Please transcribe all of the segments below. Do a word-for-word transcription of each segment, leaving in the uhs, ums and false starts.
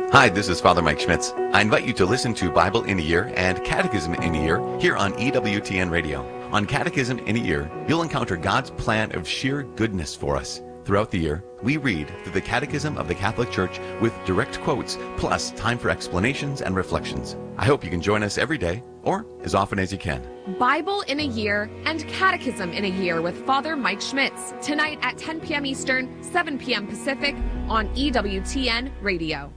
Hi, this is Father Mike Schmitz. I invite you to listen to Bible in a Year and Catechism in a Year here on E W T N Radio. On Catechism in a Year, you'll encounter God's plan of sheer goodness for us. Throughout the year, we read through the Catechism of the Catholic Church with direct quotes, plus time for explanations and reflections. I hope you can join us every day, or as often as you can. Bible in a Year and Catechism in a Year with Father Mike Schmitz, tonight at ten p.m. Eastern, seven p.m. Pacific on E W T N Radio.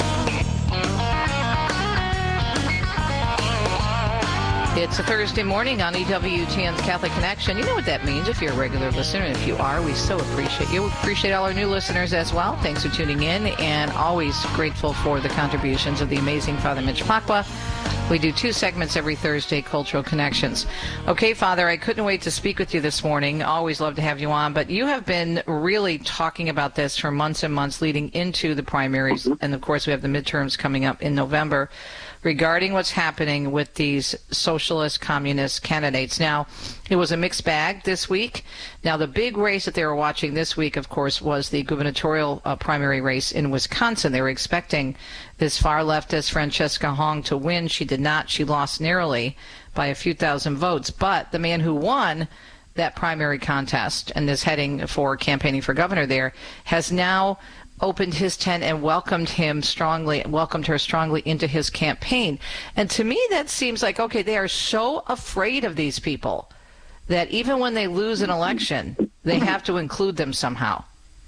It's a Thursday morning on E W T N's Catholic Connection. You know what that means if you're a regular listener, and if you are, we so appreciate you. We appreciate all our new listeners as well. Thanks for tuning in, and always grateful for the contributions of the amazing Father Mitch Pacwa. We do two segments every Thursday, Cultural Connections. Okay, Father, I couldn't wait to speak with you this morning. Always love to have you on, but you have been really talking about this for months and months leading into the primaries, and of course we have the midterms coming up in November, regarding what's happening with these socialist communist candidates. Now, it was a mixed bag this week. Now, the big race that they were watching this week, of course, was the gubernatorial uh, primary race in Wisconsin. They were expecting this far leftist Francesca Hong to win. She did not. She lost narrowly by a few thousand votes. But the man who won that primary contest and is heading for campaigning for governor there has now opened his tent and welcomed him strongly, welcomed her strongly into his campaign. And to me, that seems like, okay, they are so afraid of these people that even when they lose an election, they have to include them somehow.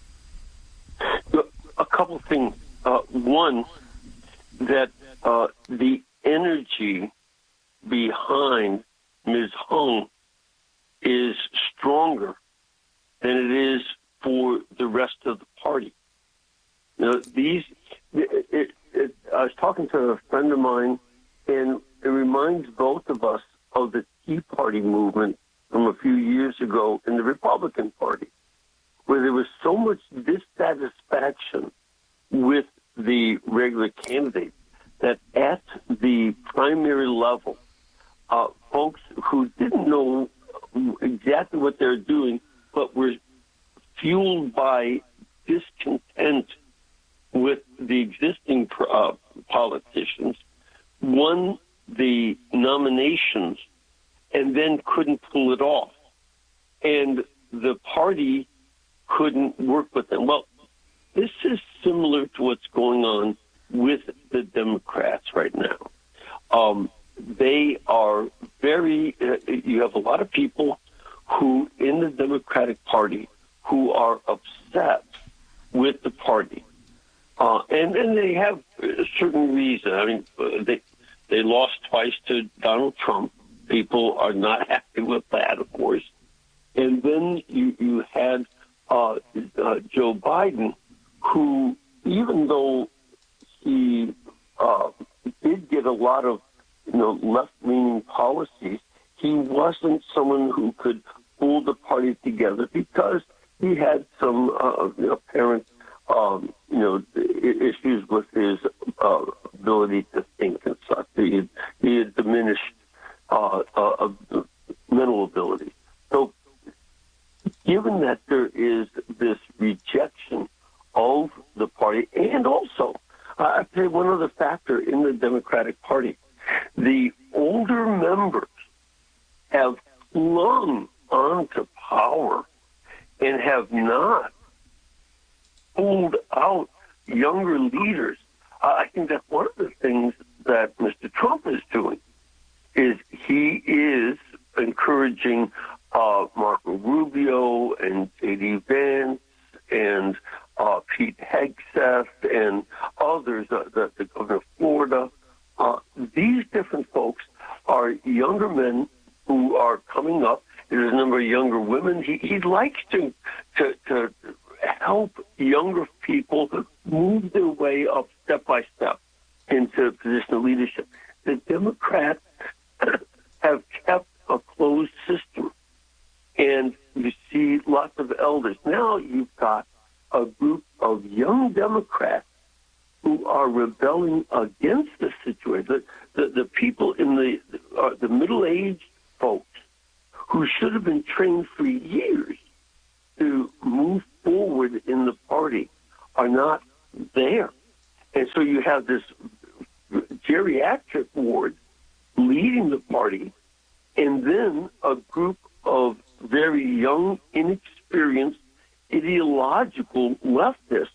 A couple things. Uh, one, that uh, the energy behind Miz Hung is stronger than it is for the rest of the party. You know, these, it, it, it, I was talking to a friend of mine, and it reminds both of us of the Tea Party movement from a few years ago in the Republican Party, where there was so much dissatisfaction with the regular candidate that at the primary level, uh, folks who didn't know exactly what they were doing, but were fueled by discontent with the existing uh, politicians, won the nominations and then couldn't pull it off. And the party couldn't work with them. Well, this is similar to what's going on with the Democrats right now. Um, they are very, uh, you have a lot of people who in the Democratic Party who are upset with the party. Uh, and, and they have a certain reason. I mean, they they lost twice to Donald Trump. People are not happy with that, of course. And then you, you had uh, uh, Joe Biden, who, even though he uh, did get a lot of you know left-leaning policies, he wasn't someone who could pull the party together because he had some uh, apparent Um, you know, issues with his uh, ability to think and such. He had, he had diminished uh, uh, mental ability. So, given that there is this rejection of the party, and also, uh, I'd say one other factor in the Democratic Party, the older members have clung on to power and have not pulled out younger leaders. Uh, I think that one of the things that Mister Trump is doing is he is encouraging uh, Marco Rubio and J D Vance and uh, Pete Hegseth and others, uh, the, the governor of Florida. Uh, these different folks are younger men who are coming up. There's a number of younger women. He, he likes to to, to help younger people move their way up step by step into a position of leadership. The Democrats have kept a closed system, and you see lots of elders. Now you've got a group of young Democrats who are rebelling against the situation. The, the, the people in the, uh, the middle-aged folks who should have been trained for years to move forward in the party are not there. And so you have this geriatric ward leading the party, and then a group of very young, inexperienced, ideological leftists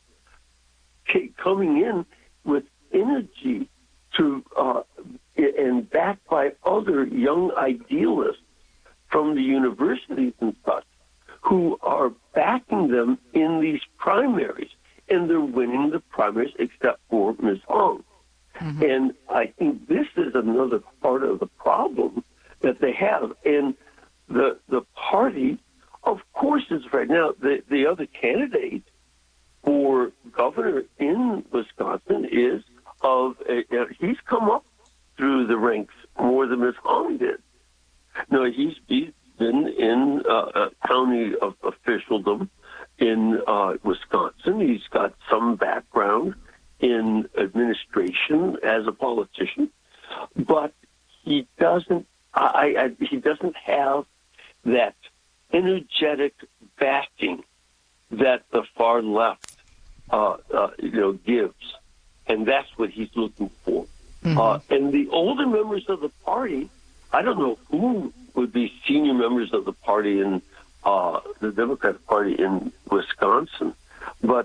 coming in with energy to uh, and backed by other young idealists from the universities and such, who are backing them in these primaries, and they're winning the primaries except for Miz Hong. Mm-hmm. And I think this is another part of the problem that they have. And the the party, of course, is right now, the, the other candidate for governor in Wisconsin is of, a, uh, he's come up through the ranks more than Miz Hong did. No, he's, he's been in uh, uh, county of officialdom in uh, Wisconsin. He's got some background in administration as a politician, but he doesn't. I, I, he doesn't have that energetic backing that the far left, uh, uh, you know, gives, and that's what he's looking for. Mm-hmm. Uh, and the older members of the party, I don't know who would be senior members of the party in uh, the Democratic Party in Wisconsin, but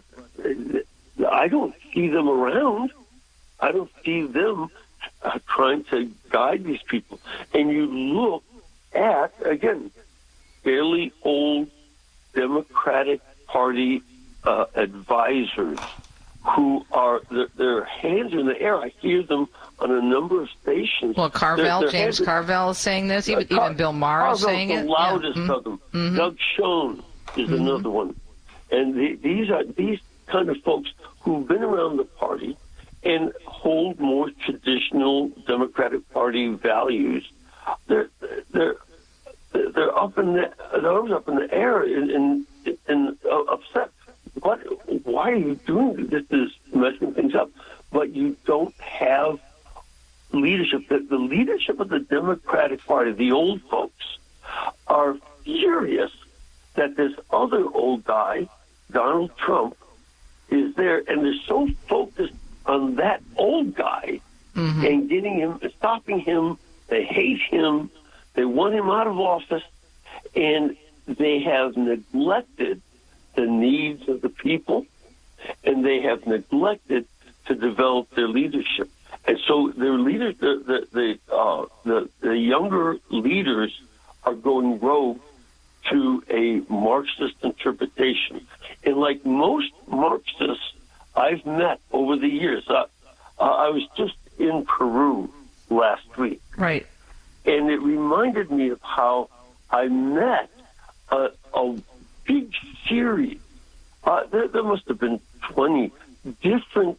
I don't see them around. I don't see them uh, trying to guide these people. And you look at, again, fairly old Democratic Party uh, advisors who are, their, their hands are in the air. I hear them on a number of stations. Well, Carvell, their, their James Carvell is saying this, even, uh, Car- even Bill Maher is saying the it. the loudest yeah. of them. Mm-hmm. Doug Schoen is mm-hmm. another one. And the, these are these kind of folks who've been around the party and hold more traditional Democratic Party values. They're they're they're up in the their arms up in the air and and, and uh, upset. What? Why are you doing this? This is messing things up. But you don't have leadership. The, the leadership of the Democratic Party, the old folks, are furious that this other old guy, Donald Trump, is there, and they're so focused on that old guy mm-hmm. and getting him, stopping him. They hate him. They want him out of office, and they have neglected the needs of the people, and they have neglected to develop their leadership. And so their leaders, the the the, uh, the the younger leaders are going rogue to a Marxist interpretation. And like most Marxists I've met over the years, uh, uh, I was just in Peru last week. Right. And it reminded me of how I met a, a big series. Uh, there, there must have been twenty different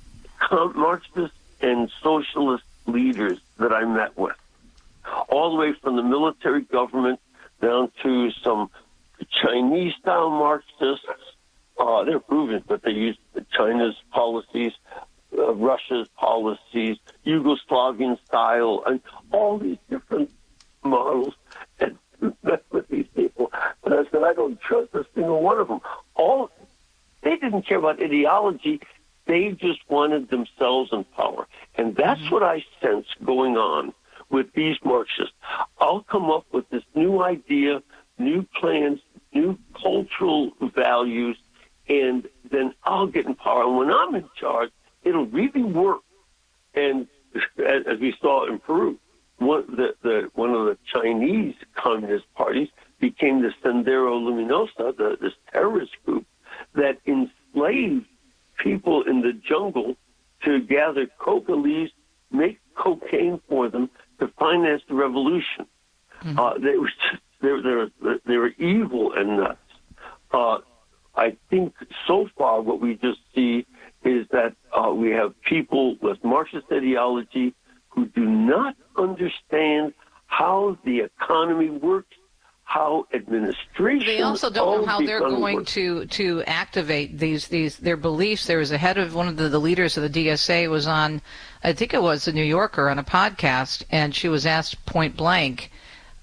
Marxist and socialist leaders that I met with, all the way from the military government down to some Chinese-style Marxists. Uh, they're proven, but they use China's policies, uh, Russia's policies, Yugoslavian style, and all these different models. And met with these people, but I said I don't trust a single one of them. All they didn't care about ideology; they just wanted themselves in power, and that's mm-hmm. what I sense going on with these Marxists. I'll come up with this new idea, new plans, new cultural values, and then I'll get in power. And when I'm in charge, it'll really work. And as we saw in Peru, one, the, the, one of the Chinese communist parties became the Sendero Luminoso, the, this terrorist group that enslaved people in the jungle to gather coca leaves, make cocaine for them to finance the revolution. Mm-hmm. Uh, they were just, they were, they were, they were evil and nuts. Uh, I think so far what we just see is that uh, we have people with Marxist ideology who do not understand how the economy works, how administration. They also don't know how the they're going works. to to activate these these their beliefs. There was a head of one of the, the leaders of the D S A was on, I think it was the New Yorker on a podcast, and she was asked point blank,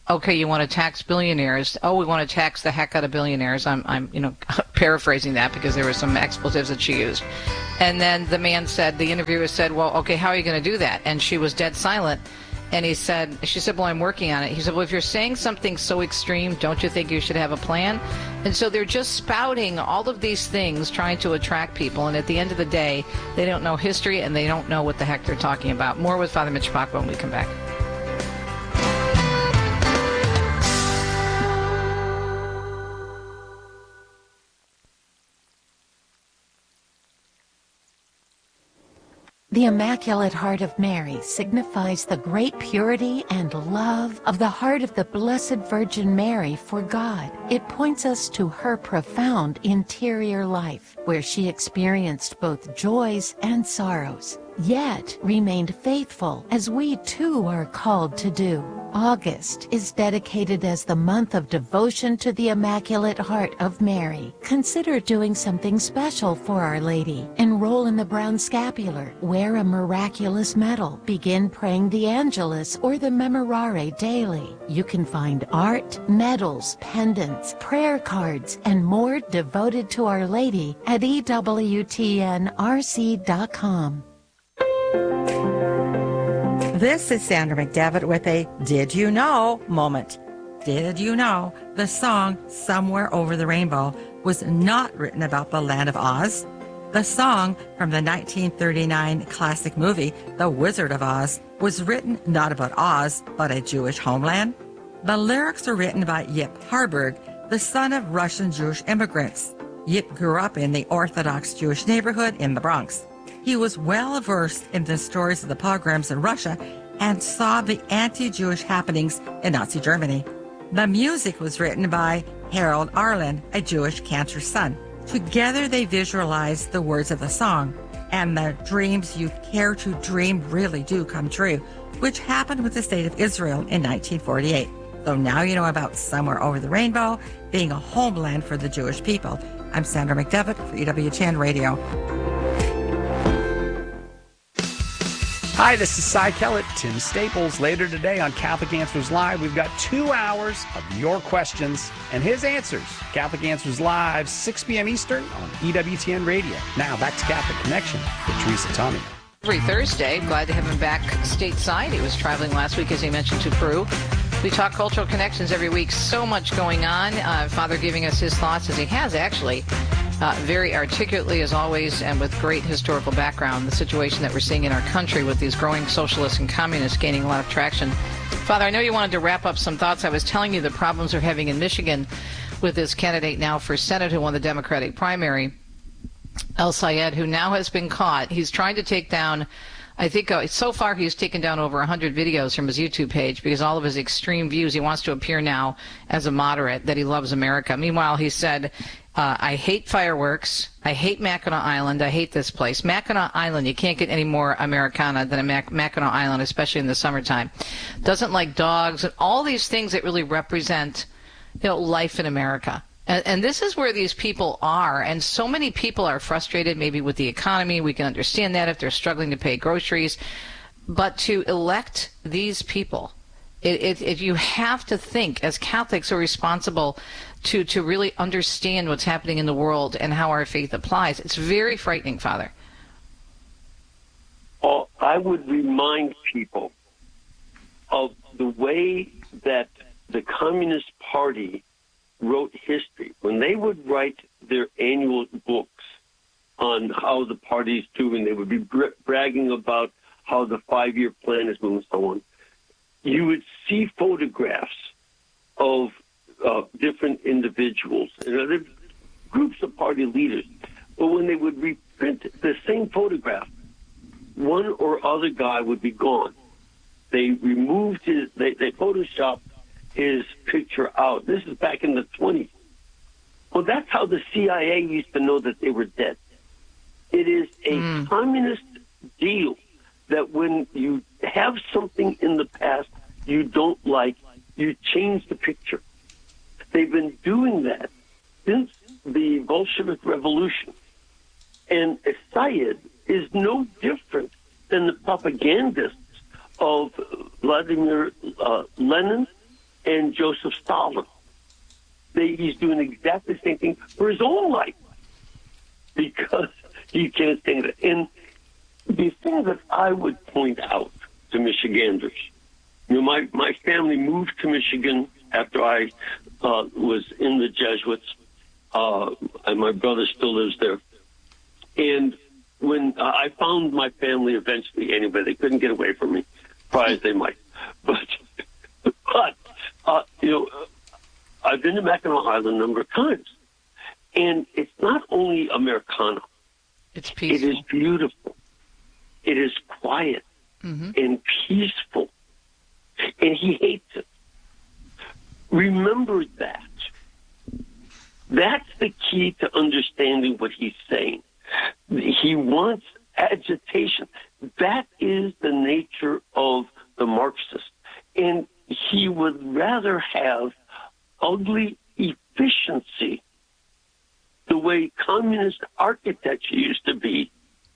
okay, you want to tax billionaires. Oh, we want to tax the heck out of billionaires. I'm, I'm, you know, paraphrasing that because there were some expletives that she used. And then the man said, the interviewer said, well, okay, how are you going to do that? And she was dead silent. And he said, she said, well, I'm working on it. He said, well, if you're saying something so extreme, don't you think you should have a plan? And so they're just spouting all of these things, trying to attract people. And at the end of the day, they don't know history and they don't know what the heck they're talking about. More with Father Mitch Pacwa when we come back. The Immaculate Heart of Mary signifies the great purity and love of the heart of the Blessed Virgin Mary for God. It points us to her profound interior life, where she experienced both joys and sorrows, yet remained faithful, as we too are called to do. August is dedicated as the month of devotion to the Immaculate Heart of Mary. Consider doing something special for Our Lady. Enroll in the Brown Scapular, wear a miraculous medal, begin praying the Angelus or the Memorare daily. You can find art, medals, pendants, prayer cards, and more devoted to Our Lady at E W T N R C dot com. This is Sandra McDevitt with a Did You Know moment. Did you know the song Somewhere Over the Rainbow was not written about the land of Oz? The song from the nineteen thirty-nine classic movie The Wizard of Oz was written not about Oz, but a Jewish homeland. The lyrics are written by Yip Harburg, the son of Russian Jewish immigrants. Yip grew up in the Orthodox Jewish neighborhood in the Bronx. He was well versed in the stories of the pogroms in Russia and saw the anti-Jewish happenings in Nazi Germany. The music was written by Harold Arlen, a Jewish cantor son. Together they visualized the words of the song, and the dreams you care to dream really do come true, which happened with the state of Israel in nineteen forty-eight. So now you know about Somewhere Over the Rainbow being a homeland for the Jewish people. I'm Sandra McDevitt for E W T N Radio. Hi, this is Cy Kellett, Tim Staples. Later today on Catholic Answers Live, we've got two hours of your questions and his answers. Catholic Answers Live, six p.m. Eastern on E W T N Radio. Now back to Catholic Connection with Teresa Tommy. Every Thursday, glad to have him back stateside. He was traveling last week, as he mentioned, to Peru. We talk cultural connections every week. So much going on. Uh, Father giving us his thoughts, as he has actually, Uh, very articulately as always, and with great historical background, the situation that we're seeing in our country with these growing socialists and communists gaining a lot of traction. Father, I know you wanted to wrap up some thoughts. I was telling you the problems we're having in Michigan with this candidate now for Senate who won the Democratic primary, El Sayed, who now has been caught. He's trying to take down, I think uh, so far he's taken down over one hundred videos from his YouTube page because all of his extreme views, he wants to appear now as a moderate, that he loves America. Meanwhile, he said, Uh, I hate fireworks. I hate Mackinac Island. I hate this place. Mackinac Island, you can't get any more Americana than a Mac- Mackinac Island, especially in the summertime. Doesn't like dogs and all these things that really represent, you know, life in America. And, and this is where these people are. And so many people are frustrated maybe with the economy. We can understand that if they're struggling to pay groceries. But to elect these people, it, it, it, you have to think, as Catholics are responsible to, to really understand what's happening in the world and how our faith applies. It's very frightening, Father. Well, I would remind people of the way that the Communist Party wrote history. When they would write their annual books on how the party's doing, they would be bra- bragging about how the five-year plan is moving and so on. You would see photographs of uh, different individuals and other groups of party leaders. But when they would reprint the same photograph, one or other guy would be gone. They removed his, they, they photoshopped his picture out. This is back in the twenties. Well, that's how the C I A used to know that they were dead. It is a mm. communist deal that when you have something in the past you don't like, you change the picture. They've been doing that since the Bolshevik Revolution. And Sayed is no different than the propagandists of Vladimir uh, Lenin and Joseph Stalin. They, he's doing exactly the same thing for his own life because he can't stand it. And the thing that I would point out to Michiganders, you know, my, my family moved to Michigan after I uh, was in the Jesuits, uh, and my brother still lives there. And when uh, I found my family eventually, anyway, they couldn't get away from me, try as they might. But, but uh, you know, I've been to Mackinac Island a number of times, and it's not only Americana. It's peaceful. It is beautiful. It is quiet mm-hmm. and peaceful, and he hates it. Remember that. That's the key to understanding what he's saying. He wants agitation. That is the nature of the Marxist. And he would rather have ugly efficiency, the way communist architecture used to be,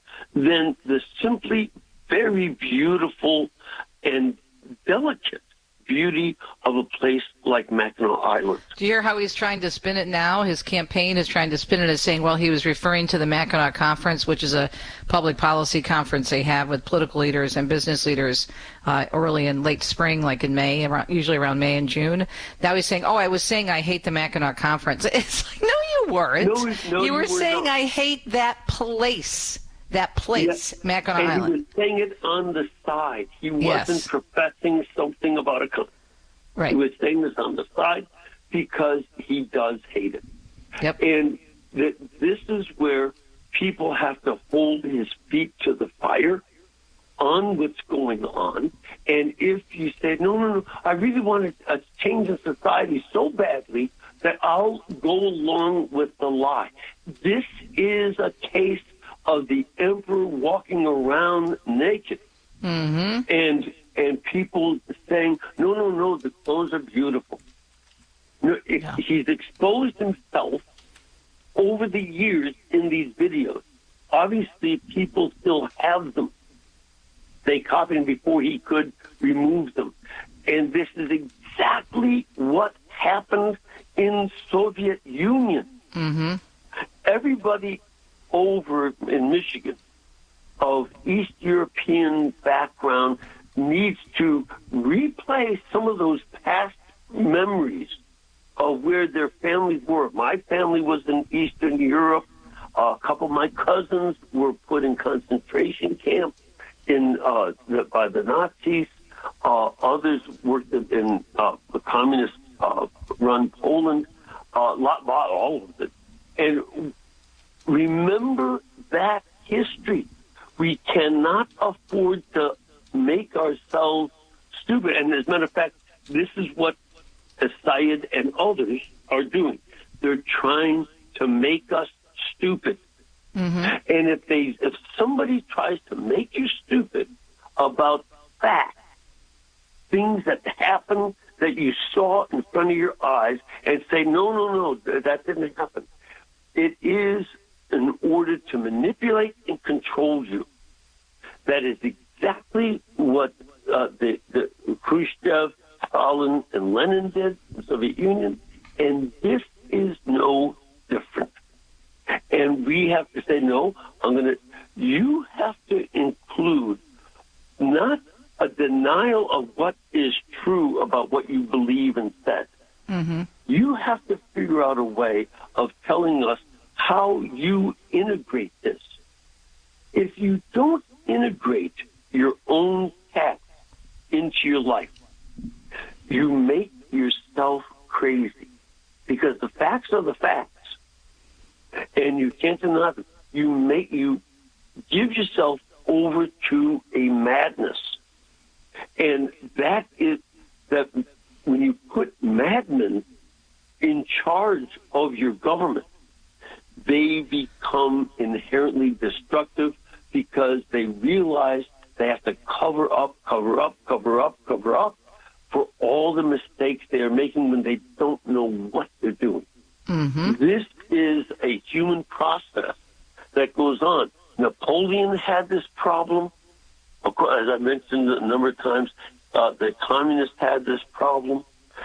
than the simply very beautiful and delicate beauty of a place like Mackinac Island. Do you hear how he's trying to spin it now? His campaign is trying to spin it as saying, well, he was referring to the Mackinac Conference, which is a public policy conference they have with political leaders and business leaders uh, early and late spring, like in May, around, usually around May and June. Now he's saying, oh, I was saying I hate the Mackinac Conference. It's like, no, you weren't. No, no, you were you saying not. I hate that place. That place, yeah. Mackinac and Island. He was saying it on the side. He yes. wasn't professing something about a country. Right. He was saying this on the side because he does hate it. Yep. And th- this is where people have to hold his feet to the fire on what's going on. And if you say, no, no, no, I really want a change in society so badly that I'll go along with the lie. This is a case of the emperor walking around naked, mm-hmm. and and people saying, no, no, no, the clothes are beautiful. No, it, yeah. He's exposed himself over the years in these videos. Obviously, people still have them. They copied him before he could remove them. And this is exactly what happened in Soviet Union. Mm-hmm. Everybody over in Michigan of East European background needs to replay some of those past memories of where their families were. My family was in Eastern Europe. Uh, a couple of my cousins were put in concentration camps in uh, the, by the Nazis. Uh, others worked in, in uh, the communist-run uh, Poland. Uh, lot, lot, all of it. And remember that history. We cannot afford to make ourselves stupid. And as a matter of fact, this is what Syed and others are doing. They're trying to make us stupid. Mm-hmm. And if they, if somebody tries to make you stupid about facts, things that happened that you saw in front of your eyes, and say, no, no, no, that didn't happen. It is in order to manipulate and control you. That is exactly what uh, the, the Khrushchev, Stalin, and Lenin did in the Soviet Union, and this is no different. And we have to say, no, I'm going to, you have to include not a denial of what is true about what you believe and said. Mm-hmm. You have to figure out a way of telling us how you integrate this. If you don't integrate your own facts into your life, you make yourself crazy, because the facts are the facts, and you can't deny them. You make you give yourself over to a madness, and that is that when you put madmen in charge of your government, they become inherently destructive because they realize they have to cover up, cover up, cover up, cover up for all the mistakes they are making when they don't know what they're doing. Mm-hmm. This is a human process that goes on. Napoleon had this problem. As I mentioned a number of times, uh, the communists had this problem.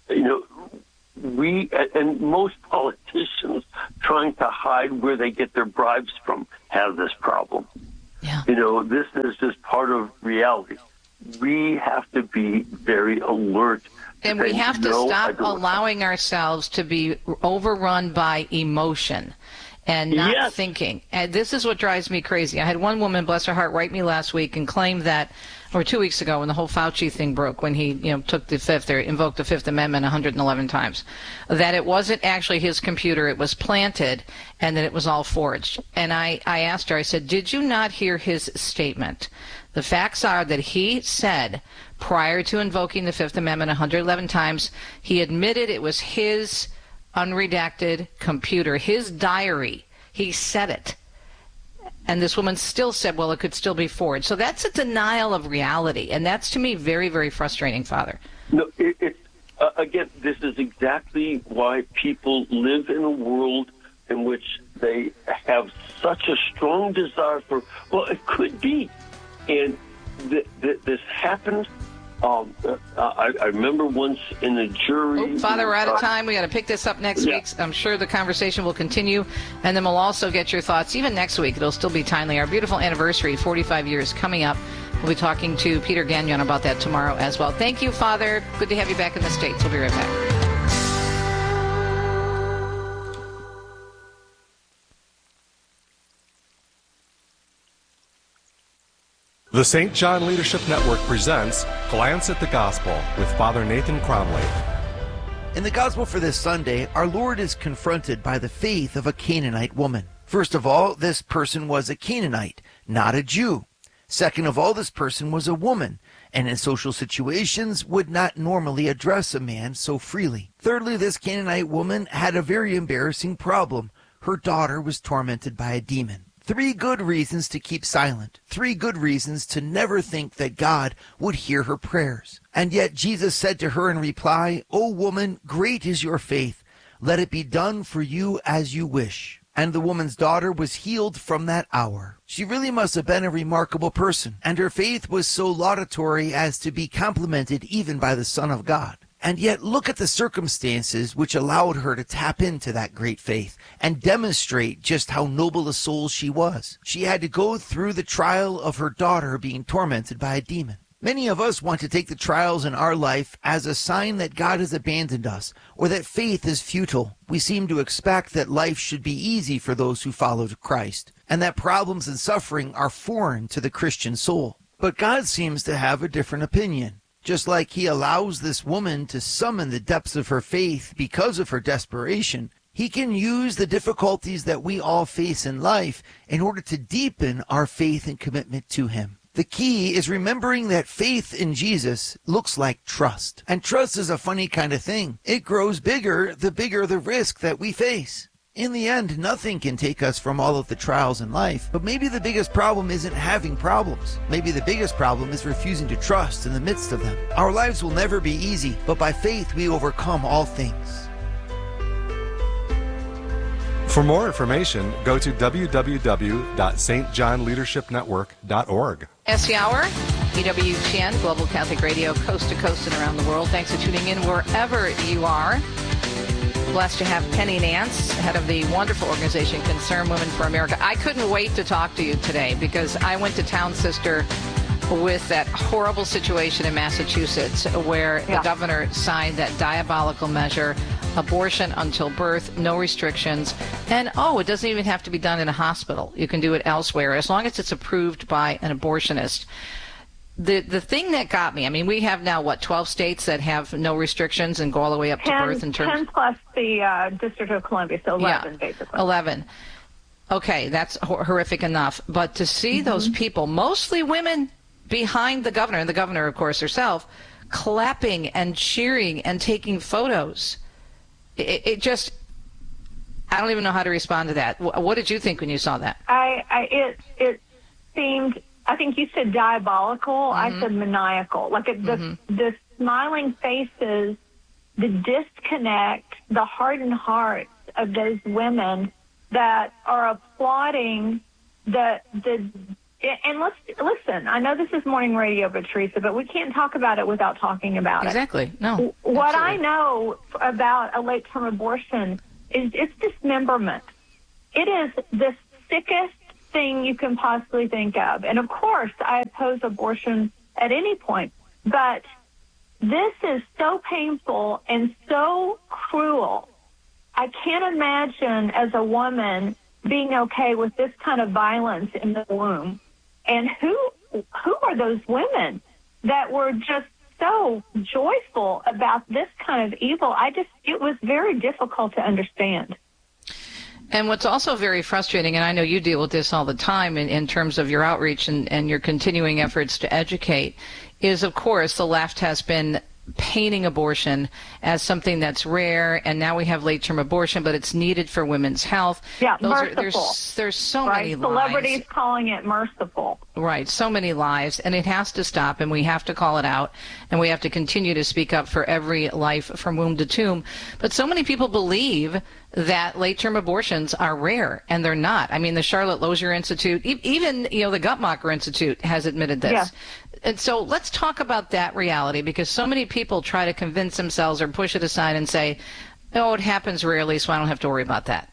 you know, we and most politicians trying to hide where they get their bribes from have this problem. Yeah. You know, this is just part of reality. We have to be very alert. And we have to stop allowing ourselves to be overrun by emotion and not yes. thinking. And this is what drives me crazy. I had one woman, bless her heart, write me last week and claim that, or two weeks ago when the whole Fauci thing broke, when he, you know, took the fifth or invoked the Fifth Amendment one hundred eleven times, that it wasn't actually his computer, it was planted, and that it was all forged. And I, I asked her, I said, did you not hear his statement? The facts are that he said, prior to invoking the Fifth Amendment one hundred eleven times, he admitted it was his unredacted computer, his diary. He said it. And this woman still said, well, it could still be forged. So that's a denial of reality. And that's, to me, very, very frustrating, Father. No, it, it, uh, again, this is exactly why people live in a world in which they have such a strong desire for, well, it could be. And th- th- this happened. Um, uh, I, I remember once in a jury. Oh, Father, we're out of time. We got to pick this up next yeah. week. I'm sure the conversation will continue, and then we'll also get your thoughts. Even next week, it'll still be timely. Our beautiful anniversary, forty-five years coming up. We'll be talking to Peter Gagnon about that tomorrow as well. Thank you, Father. Good to have you back in the States. We'll be right back. The Saint John Leadership Network presents Glance at the Gospel with Father Nathan Cromley. In the Gospel for this Sunday, our Lord is confronted by the faith of a Canaanite woman. First of all, this person was a Canaanite, not a Jew. Second of all, this person was a woman, and in social situations would not normally address a man so freely. Thirdly, this Canaanite woman had a very embarrassing problem. Her daughter was tormented by a demon. Three good reasons to keep silent. Three good reasons to never think that God would hear her prayers. And yet Jesus said to her in reply, "O woman, great is your faith. Let it be done for you as you wish." And the woman's daughter was healed from that hour. She really must have been a remarkable person, and her faith was so laudatory as to be complimented even by the Son of God. And yet look at the circumstances which allowed her to tap into that great faith and demonstrate just how noble a soul she was. She had to go through the trial of her daughter being tormented by a demon. Many of us want to take the trials in our life as a sign that God has abandoned us or that faith is futile. We seem to expect that life should be easy for those who follow Christ and that problems and suffering are foreign to the Christian soul. But God seems to have a different opinion. Just like he allows this woman to summon the depths of her faith because of her desperation, he can use the difficulties that we all face in life in order to deepen our faith and commitment to him. The key is remembering that faith in Jesus looks like trust. And trust is a funny kind of thing. It grows bigger the bigger the risk that we face. In the end, nothing can take us from all of the trials in life, but maybe the biggest problem isn't having problems. Maybe the biggest problem is refusing to trust in the midst of them. Our lives will never be easy, but by faith we overcome all things. For more information, go to w w w dot s t john leadership network dot org. S the Hour, E W T N, Global Catholic Radio, coast to coast and around the world. Thanks for tuning in wherever you are. Blessed to have Penny Nance, head of the wonderful organization Concerned Women for America. I couldn't wait to talk to you today because I went to Town Sister with that horrible situation in Massachusetts where yeah. the governor signed that diabolical measure, abortion until birth, no restrictions. And, oh, it doesn't even have to be done in a hospital. You can do it elsewhere as long as it's approved by an abortionist. The the thing that got me, I mean, we have now, what, twelve states that have no restrictions and go all the way up ten, to birth in terms... ten plus the uh, District of Columbia, so eleven, yeah, basically. eleven. Okay, that's hor- horrific enough. But to see mm-hmm. those people, mostly women, behind the governor, and the governor, of course, herself, clapping and cheering and taking photos, it, it just... I don't even know how to respond to that. What did you think when you saw that? I, I it it seemed... I think you said diabolical. Mm-hmm. I said maniacal. Like it, the, mm-hmm. the smiling faces, the disconnect, the hardened hearts of those women that are applauding the the and let's listen. I know this is morning radio, but Teresa, but we can't talk about it without talking about exactly. it. Exactly. No. What absolutely. I know about a late-term abortion is it's dismemberment. It is the sickest thing you can possibly think of. And of course, I oppose abortion at any point, but this is so painful and so cruel. I can't imagine as a woman being okay with this kind of violence in the womb. And who who are those women that were just so joyful about this kind of evil? I just, it was very difficult to understand. And what's also very frustrating, and I know you deal with this all the time in, in terms of your outreach and, and your continuing efforts to educate, is, of course, the left has been painting abortion as something that's rare, and now we have late-term abortion, but it's needed for women's health. Yeah, Those merciful. Are, there's, there's so right? many Celebrities lies. calling it merciful. Right, so many lives, and it has to stop, and we have to call it out, and we have to continue to speak up for every life from womb to tomb. But so many people believe that late-term abortions are rare, and they're not. I mean, the Charlotte Lozier Institute, e- even you know, the Guttmacher Institute has admitted this. Yeah. And so let's talk about that reality, because so many people try to convince themselves or push it aside and say, oh, it happens rarely, so I don't have to worry about that.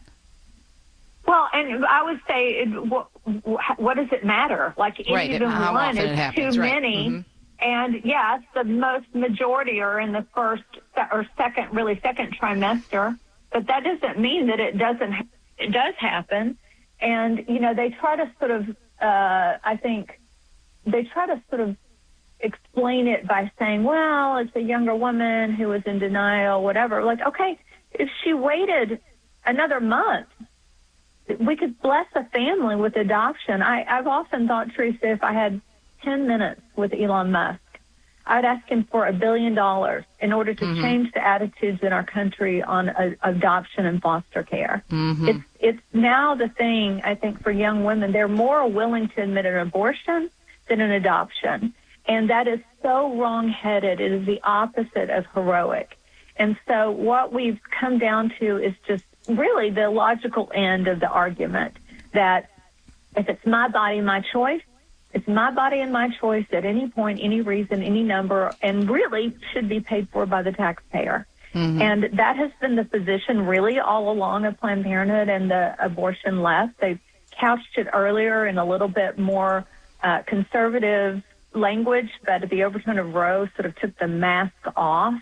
Well, and I would say, it, what, what does it matter? Like, right. even How one is happens, too right. many. Mm-hmm. And, yes, the most majority are in the first or second, really second trimester. But that doesn't mean that it doesn't, it does happen. And, you know, they try to sort of, uh, I think, they try to sort of explain it by saying, well, it's a younger woman who was in denial, whatever. Like, okay, if she waited another month, we could bless a family with adoption. I, I've often thought, Teresa, if I had ten minutes with Elon Musk, I'd ask him for a billion dollars in order to mm-hmm. change the attitudes in our country on a, adoption and foster care. Mm-hmm. It's, it's now the thing, I think, for young women. They're more willing to admit an abortion than an adoption. And that is so wrong-headed. It is the opposite of heroic. And so what we've come down to is just really the logical end of the argument that if it's my body, my choice, it's my body and my choice at any point, any reason, any number, and really should be paid for by the taxpayer. Mm-hmm. And that has been the position really all along of Planned Parenthood and the abortion left. They've couched it earlier in a little bit more uh, conservative language, but the overturn of Roe sort of took the mask off.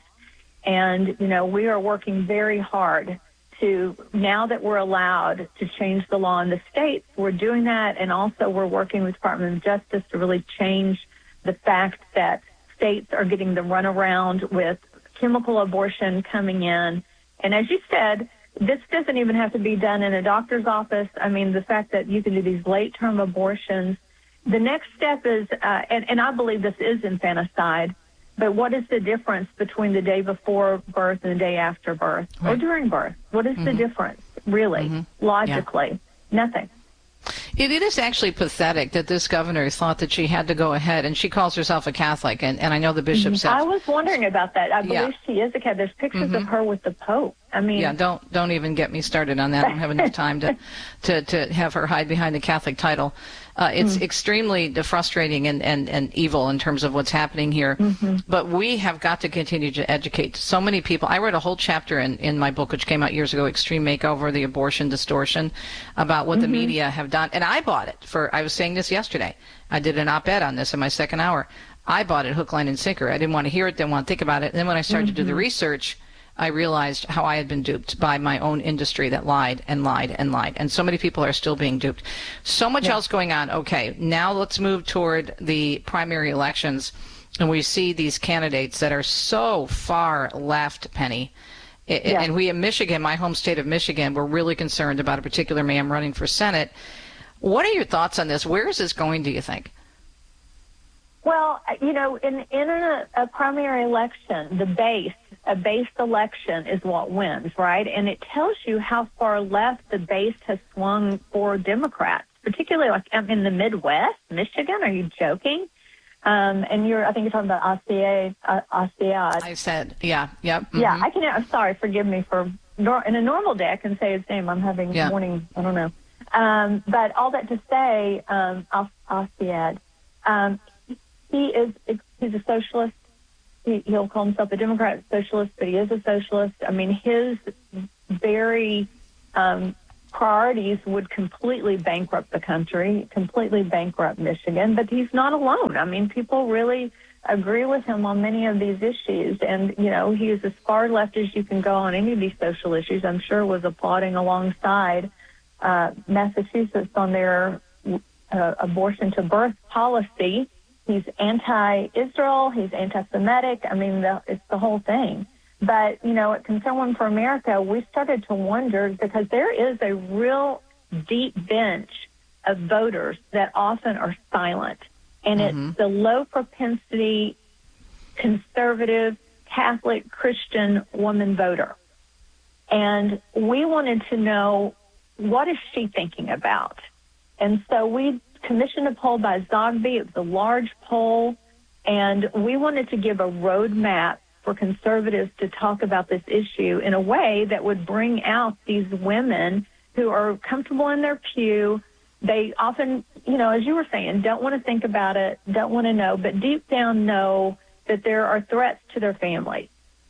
And, you know, we are working very hard to, now that we're allowed to change the law in the states, we're doing that. And also we're working with the Department of Justice to really change the fact that states are getting the runaround with chemical abortion coming in. And as you said, this doesn't even have to be done in a doctor's office. I mean, the fact that you can do these late-term abortions. The next step is, uh, and, and I believe this is infanticide, but what is the difference between the day before birth and the day after birth right. or during birth? What is mm-hmm. the difference, really, mm-hmm. logically? Yeah. Nothing. It, it is actually pathetic that this governor thought that she had to go ahead, and she calls herself a Catholic, and, and I know the bishop said. I was wondering about that. I believe yeah. she is a Catholic. There's pictures mm-hmm. of her with the Pope. I mean, yeah, don't don't even get me started on that. I don't have enough time to, to, to have her hide behind the Catholic title. Uh, it's mm. extremely frustrating and, and, and evil in terms of what's happening here. Mm-hmm. But we have got to continue to educate so many people. I wrote a whole chapter in, in my book, which came out years ago, Extreme Makeover, the Abortion Distortion, about what mm-hmm. the media have done. And I bought it for, I was saying this yesterday. I did an op-ed on this in my second hour. I bought it hook, line, and sinker. I didn't want to hear it, didn't want to think about it. And then when I started mm-hmm. to do the research, I realized how I had been duped by my own industry that lied and lied and lied. And so many people are still being duped. So much yeah. else going on. Okay, now let's move toward the primary elections. And we see these candidates that are so far left, Penny. It, yeah. And we in Michigan, my home state of Michigan, we're really concerned about a particular man running for Senate. What are your thoughts on this? Where is this going, do you think? Well, you know, in, in a, a primary election, the base, a base election is what wins, right? And it tells you how far left the base has swung for Democrats, particularly like in the Midwest, Michigan. Are you joking? Um, and you're, I think you're talking about Astiad. Uh, Astiad. I said, yeah, yep. Mm-hmm. Yeah, I can, I'm sorry, forgive me for, in a normal day I can say his name. I'm having yeah. morning, I don't know. Um, but all that to say, um, I'll, Astiad. Um, he is he's a socialist. He, he'll call himself a Democrat socialist, but he is a socialist. I mean, his very um, priorities would completely bankrupt the country, completely bankrupt Michigan. But he's not alone. I mean, people really agree with him on many of these issues. And, you know, he is as far left as you can go on any of these social issues. I'm sure was applauding alongside uh, Massachusetts on their uh, abortion to birth policy. He's anti-Israel. He's anti-Semitic. I mean, the, it's the whole thing. But, you know, at Concern Women for America, we started to wonder because there is a real deep bench of voters that often are silent. And mm-hmm. it's the low propensity, conservative, Catholic, Christian woman voter. And we wanted to know, what is she thinking about? And so we commissioned a poll by Zogby. It was a large poll. And we wanted to give a roadmap for conservatives to talk about this issue in a way that would bring out these women who are comfortable in their pew. They often, you know, as you were saying, don't want to think about it, don't want to know, but deep down know that there are threats to their families.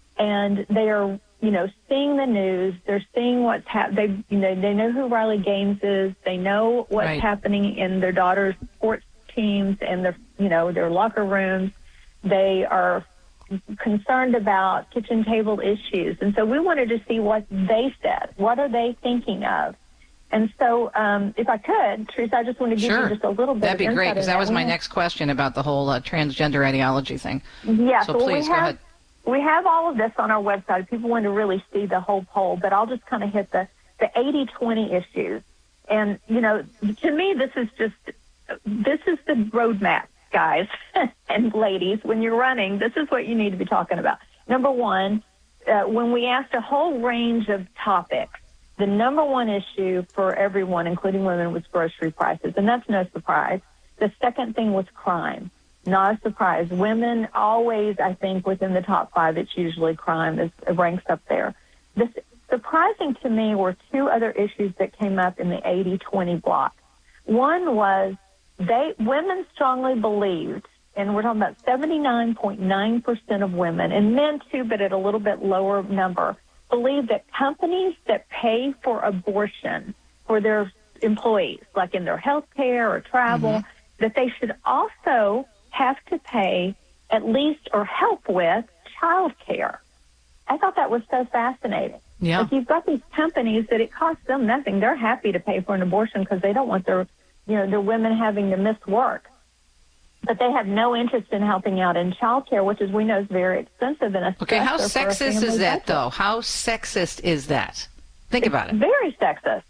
And they are, you know, seeing the news. They're seeing what's happening. They, you know, they know who Riley Gaines is. They know what's right. happening in their daughter's sports teams and their, you know, their locker rooms. They are concerned about kitchen table issues. And so we wanted to see what they said. What are they thinking of? And so um, if I could, Teresa, I just want to give sure. you just a little bit That'd of be great, because that was my have, next question about the whole uh, transgender ideology thing. Yeah, so well, please we go have, ahead. We have all of this on our website. People want to really see the whole poll, but I'll just kind of hit the, the eighty twenty issues. And, you know, to me, this is just, this is the roadmap, guys and ladies. When you're running, this is what you need to be talking about. Number one, uh, when we asked a whole range of topics, the number one issue for everyone, including women, was grocery prices, and that's no surprise. The second thing was crime. Not a surprise. Women always, I think, within the top five, it's usually crime is ranks up there. The surprising to me were two other issues that came up in the eighty twenty block. One was they women strongly believed, and we're talking about seventy-nine point nine percent of women, and men too, but at a little bit lower number, believe that companies that pay for abortion for their employees, like in their health care or travel, mm-hmm. that they should also have to pay at least or help with child care. I thought that was so fascinating. Yeah. Like you've got these companies that it costs them nothing. They're happy to pay for an abortion because they don't want their, you know, their women having to miss work. But they have no interest in helping out in child care, which, as we know, is very expensive. And a okay, how sexist is that, though? How sexist is that? Think it's about it. Very sexist.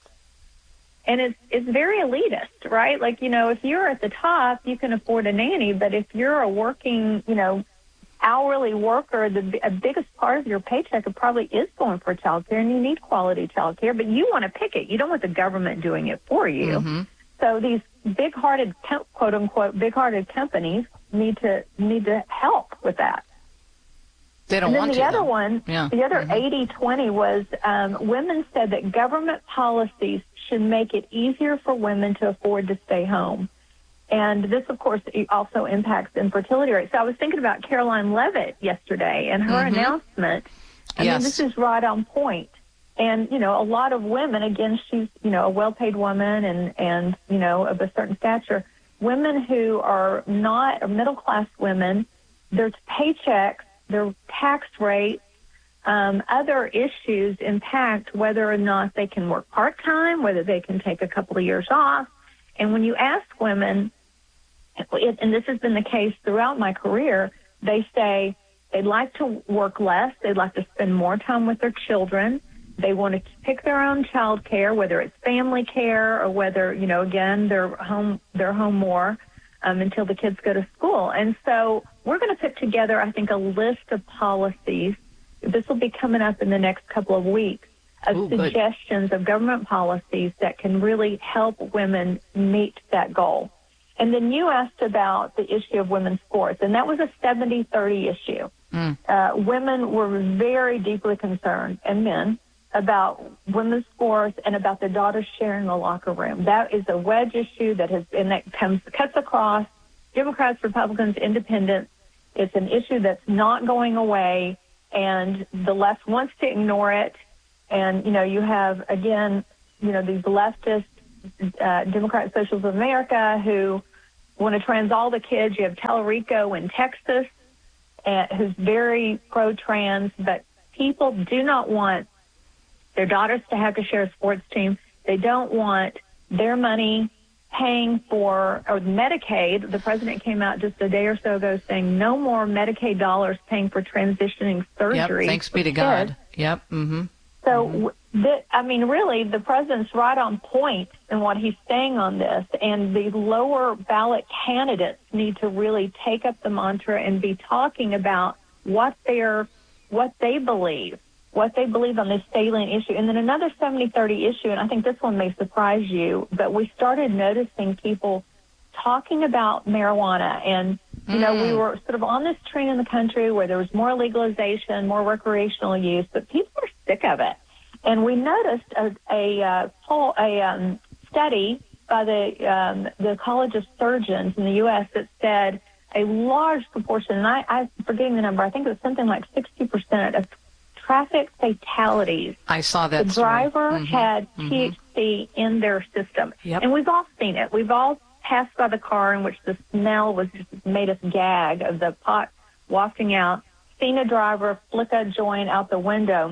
And it's it's very elitist, right? Like, you know, if you're at the top, you can afford a nanny. But if you're a working, you know, hourly worker, the a biggest part of your paycheck probably is going for child care, and you need quality child care. But you want to pick it. You don't want the government doing it for you. Mm-hmm. So these big-hearted, quote-unquote, big-hearted companies need to need to help with that. They don't and then want the to, other though. one, yeah. the other mm-hmm. eighty twenty was um, women said that government policies should make it easier for women to afford to stay home. And this, of course, also impacts infertility rates. So I was thinking about Caroline Leavitt yesterday and her mm-hmm. announcement. I yes. mean, this is right on point. And, you know, a lot of women, again, she's, you know, a well-paid woman and, and, you know, of a certain stature. Women who are not middle-class women, their paychecks, their tax rates, um, other issues impact whether or not they can work part-time, whether they can take a couple of years off. And when you ask women, and this has been the case throughout my career, they say they'd like to work less, they'd like to spend more time with their children, they want to pick their own child care, whether it's family care or whether, you know, again, they're home, they're home more um, until the kids go to school. And so we're going to put together, I think, a list of policies. This will be coming up in the next couple of weeks of Ooh, suggestions good. of government policies that can really help women meet that goal. And then you asked about the issue of women's sports, and that was a seventy thirty issue. Mm. Uh, women were very deeply concerned, and men, about women's sports and about their daughters sharing the locker room. That is a wedge issue that has been, that comes, cuts across Democrats, Republicans, Independents. It's an issue that's not going away, and the left wants to ignore it. And, you know, you have, again, you know, these leftist uh, Democrat Socialists of America who want to trans all the kids. You have Tellerico in Texas, uh, who's very pro-trans, but people do not want their daughters to have to share a sports team. They don't want their money paying for, or Medicaid. The president came out just a day or so ago saying no more Medicaid dollars paying for transitioning surgery. Yep, thanks be to God. Yep. Mm-hmm. So, mm-hmm. the, I mean, really, the president's right on point in what he's saying on this, and the lower ballot candidates need to really take up the mantra and be talking about what they're, what they believe. what they believe on this salient issue. And then another seventy thirty issue, and I think this one may surprise you, but we started noticing people talking about marijuana. And, you mm. know, we were sort of on this train in the country where there was more legalization, more recreational use, but people are sick of it. And we noticed a, a, uh, poll, a um, study by the, um, the College of Surgeons in the U S that said a large proportion, and I, I'm forgetting the number, I think it was something like sixty percent of traffic fatalities. I saw that. The driver mm-hmm. had mm-hmm. T H C in their system. Yep. And we've all seen it. We've all passed by the car in which the smell was just made us gag of the pot wafting out, seen a driver flick a joint out the window.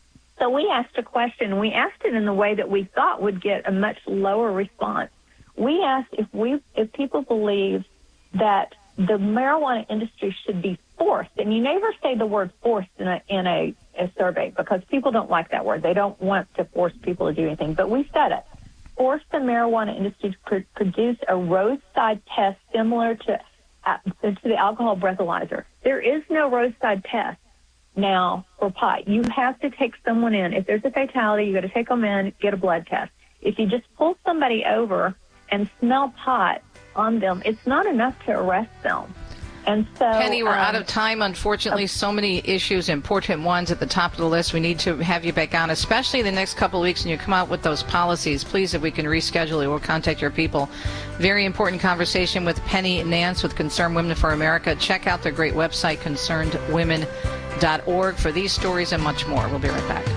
So we asked a question. We asked it in the way that we thought would get a much lower response. We asked if we, if people believe that the marijuana industry should be forced, and you never say the word forced in a in a, a survey because people don't like that word. They don't want to force people to do anything, but we said it. Force the marijuana industry to pr- produce a roadside test similar to uh, to the alcohol breathalyzer. There is no roadside test now for pot. You have to take someone in. If there's a fatality, you got to take them in, get a blood test. If you just pull somebody over and smell pot on them, it's not enough to arrest them. And so, Penny, we're um, out of time, unfortunately. So many issues, important ones at the top of the list. We need to have you back on, especially the next couple of weeks when you come out with those policies. Please, if we can reschedule it, we'll contact your people. Very important conversation with Penny Nance with Concerned Women for America. Check out their great website, concerned women dot org, for these stories and much more. We'll be right back.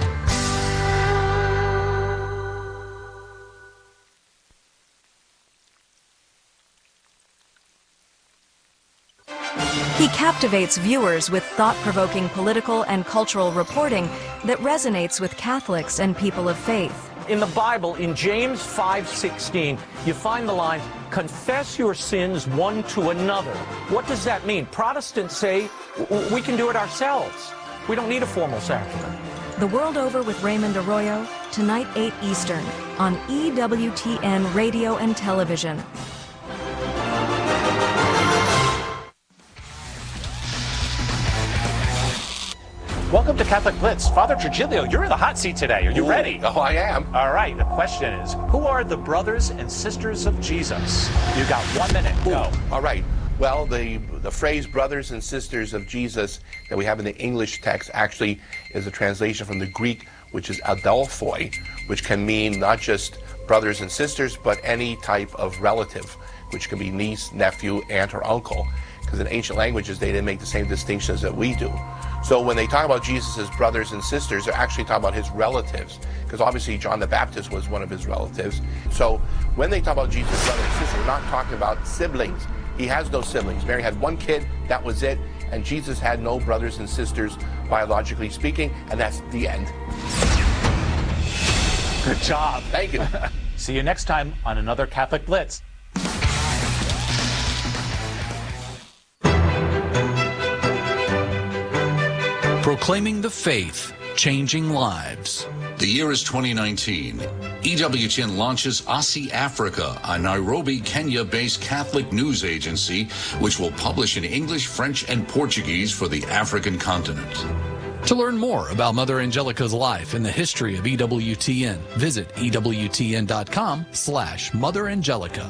He captivates viewers with thought-provoking political and cultural reporting that resonates with Catholics and people of faith. In the Bible, in James five sixteen, you find the line, confess your sins one to another. What does that mean? Protestants say we can do it ourselves. We don't need a formal sacrament. The World Over with Raymond Arroyo, tonight eight Eastern, on E W T N Radio and Television. Welcome to Catholic Blitz. Father Trujillo, you're in the hot seat today. Are you Ooh, ready? Oh, I am. All right, the question is, who are the brothers and sisters of Jesus? You got one minute. Go. All right. Well, the the phrase brothers and sisters of Jesus that we have in the English text actually is a translation from the Greek, which is adelphoi, which can mean not just brothers and sisters, but any type of relative, which can be niece, nephew, aunt, or uncle. Because in ancient languages, they didn't make the same distinctions that we do. So when they talk about Jesus' brothers and sisters, they're actually talking about his relatives. Because obviously John the Baptist was one of his relatives. So when they talk about Jesus' brothers and sisters, we're not talking about siblings. He has no siblings. Mary had one kid, that was it. And Jesus had no brothers and sisters, biologically speaking, and that's the end. Good job. Thank you. See you next time on another Catholic Blitz. Proclaiming the faith, changing lives. The year is twenty nineteen. E W T N launches Aussie Africa, a Nairobi, Kenya-based Catholic news agency, which will publish in English, French, and Portuguese for the African continent. To learn more about Mother Angelica's life and the history of E W T N, visit E W T N dot com slash Mother Angelica.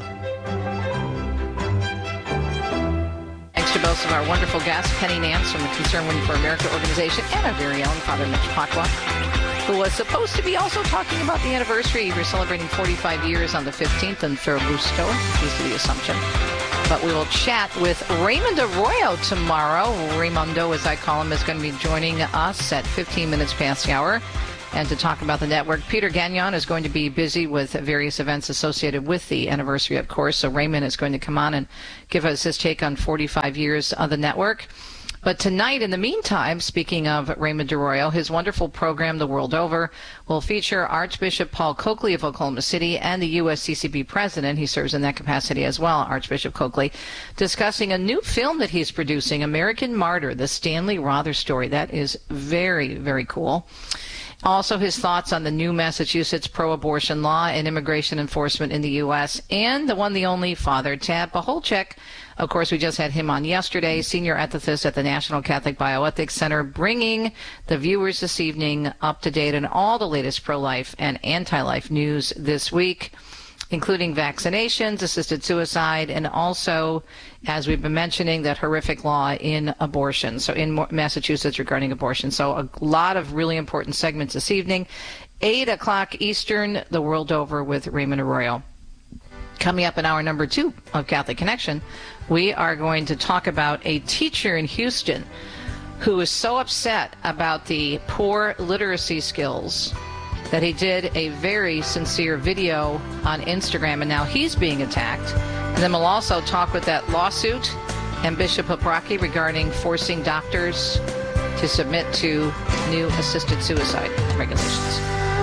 Thanks to both of our wonderful guests, Penny Nance from the Concerned Women for America organization and our very own Father Mitch Pacwa. who was supposed to be also talking about the anniversary. We're celebrating forty-five years on the fifteenth in Ferragusto, is the assumption. But we will chat with Raymond Arroyo tomorrow. Raymundo, as I call him, is going to be joining us at fifteen minutes past the hour. And to talk about the network, Peter Gagnon is going to be busy with various events associated with the anniversary, of course. So Raymond is going to come on and give us his take on forty-five years of the network. But tonight, in the meantime, speaking of Raymond Arroyo, his wonderful program, The World Over, will feature Archbishop Paul Coakley of Oklahoma City and the U S C C B president. He serves in that capacity as well, Archbishop Coakley, discussing a new film that he's producing, American Martyr, the Stanley Rother story. That is very, very cool. Also, his thoughts on the new Massachusetts pro-abortion law and immigration enforcement in the U S, and the one, the only, Father Tad Pacholczyk. Of course, we just had him on yesterday, senior ethicist at the National Catholic Bioethics Center, bringing the viewers this evening up to date on all the latest pro-life and anti-life news this week, including vaccinations, assisted suicide, and also, as we've been mentioning, that horrific law in abortion, so in Massachusetts regarding abortion. So a lot of really important segments this evening. eight o'clock Eastern, The World Over with Raymond Arroyo. Coming up in hour number two of Catholic Connection, we are going to talk about a teacher in Houston who is so upset about the poor literacy skills that he did a very sincere video on Instagram, and now he's being attacked. And then we'll also talk with that lawsuit and Bishop Paprocki regarding forcing doctors to submit to new assisted suicide regulations.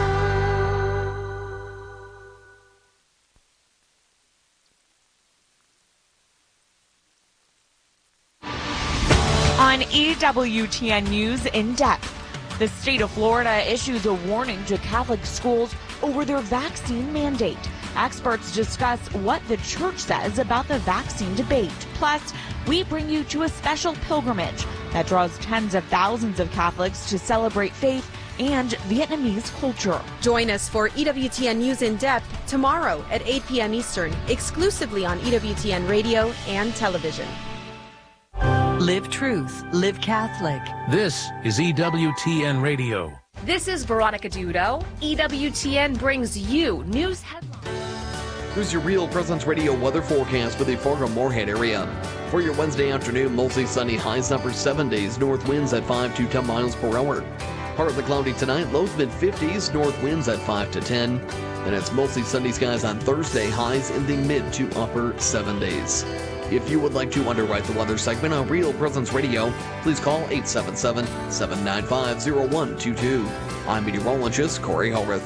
On E W T N News In Depth, the state of Florida issues a warning to Catholic schools over their vaccine mandate. Experts discuss what the church says about the vaccine debate. Plus, we bring you to a special pilgrimage that draws tens of thousands of Catholics to celebrate faith and Vietnamese culture. Join us for E W T N News In Depth tomorrow at eight p.m. Eastern, exclusively on E W T N Radio and television. Live truth, live Catholic. This is E W T N Radio. This is Veronica Dudo. E W T N brings you news headlines. Here's your Real Presence Radio weather forecast for the Fargo-Moorhead area. For your Wednesday afternoon, mostly sunny, highs upper seventies, north winds at five to ten miles per hour. Partly cloudy tonight, lows mid fifties, north winds at five to ten. Then it's mostly sunny skies on Thursday, highs in the mid to upper seventies. If you would like to underwrite the weather segment on Real Presence Radio, please call eight seven seven, seven nine five, zero one two two. I'm meteorologist Corey Hellrith.